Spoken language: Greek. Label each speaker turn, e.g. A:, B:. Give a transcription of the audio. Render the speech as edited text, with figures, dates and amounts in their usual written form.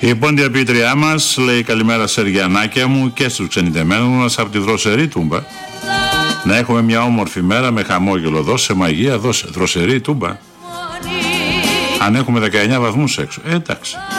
A: Η πόντια ποιήτριά μας λέει καλημέρα Σεργιανάκια μου και στους ξενιτεμένους μας από τη Δροσερή Τούμπα. Να έχουμε μια όμορφη μέρα με χαμόγελο. Δώσε μαγεία, δώσε. Δροσερή Τούμπα. Αν έχουμε 19 βαθμούς έξω. Εντάξει.